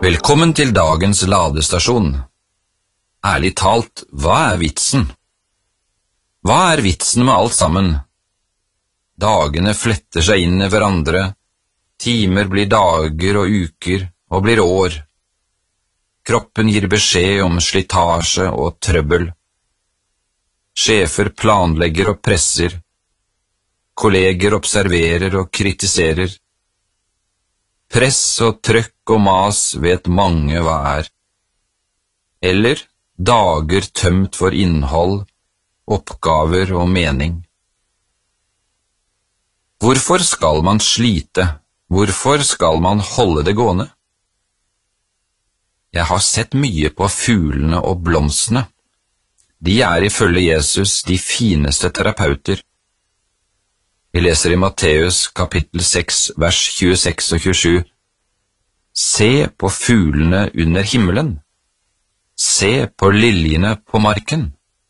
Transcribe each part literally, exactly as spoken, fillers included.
Velkommen til dagens ladestasjon. Ærlig talt, hva er vitsen? Hva er vitsen med alt sammen? Dagene fletter seg inn i hverandre, timer blir dager og uker og blir år. Kroppen gir beskjed om slitasje og trøbbel. Sjefer planlegger og presser. Kolleger observerer og kritiserer. Press og trøkk og mas vet mange hva er. Eller dager tømt for innhold, oppgaver og mening. Hvorfor skal man slite? Hvorfor skal man holde det gående? Jeg har sett mye på fuglene og blomstene. De er ifølge Jesus de fineste terapeuter. Vi leser i Matteus kapittel seks, vers tjueseks og tjuesju. Se på fuglene under himmelen. Se på liljene på marken.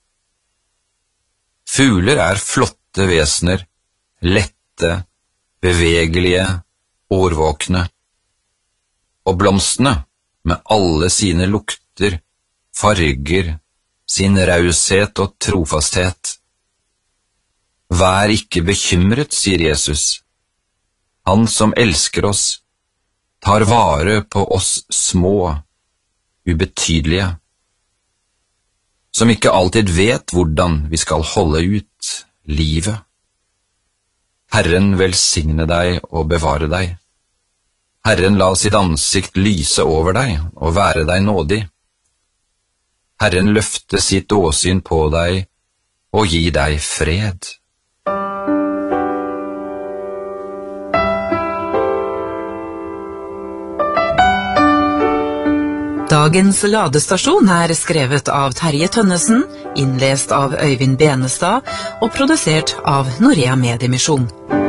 Fugler er flotte vesener, lette, bevegelige, årvåkne. Og blomstene, med alle sine lukter, farger, sin raushet og trofasthet. Vær ikke bekymret, sier Jesus. Han som elsker oss, tar vare på oss små, ubetydelige, som ikke alltid vet hvordan vi skal holde ut livet. Herren velsigne deg og bevare deg. Herren la sitt ansikt lyse over deg og være deg nådig. Herren løfte sitt åsyn på deg og gi deg fred. Dagens ladestasjon er skrevet av Terje Tønnesen, innlest av Øyvind Benestad og produsert av Norea Mediemisjon.